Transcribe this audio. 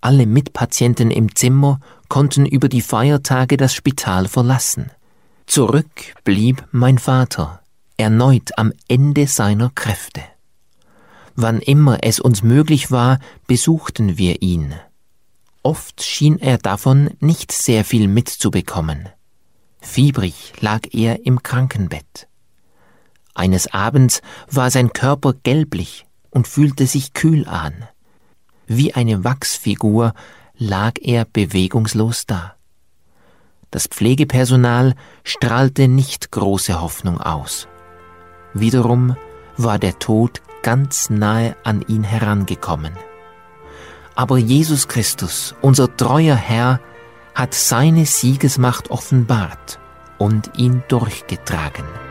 Alle Mitpatienten im Zimmer konnten über die Feiertage das Spital verlassen. Zurück blieb mein Vater, erneut am Ende seiner Kräfte. Wann immer es uns möglich war, besuchten wir ihn. Oft schien er davon nicht sehr viel mitzubekommen. Fiebrig lag er im Krankenbett. Eines Abends war sein Körper gelblich und fühlte sich kühl an. Wie eine Wachsfigur lag er bewegungslos da. Das Pflegepersonal strahlte nicht große Hoffnung aus. Wiederum war der Tod ganz nahe an ihn herangekommen. Aber Jesus Christus, unser treuer Herr, hat seine Siegesmacht offenbart und ihn durchgetragen.